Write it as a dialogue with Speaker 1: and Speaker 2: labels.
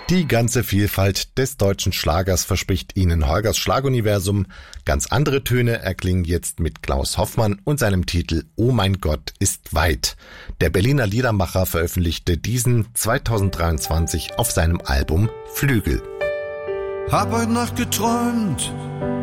Speaker 1: Die ganze Vielfalt des deutschen Schlagers verspricht Ihnen Holgers Schlaguniversum. Ganz andere Töne erklingen jetzt mit Klaus Hoffmann und seinem Titel Oh mein Gott ist weit. Der Berliner Liedermacher veröffentlichte diesen 2023 auf seinem Album Flügel.
Speaker 2: Hab heute Nacht geträumt,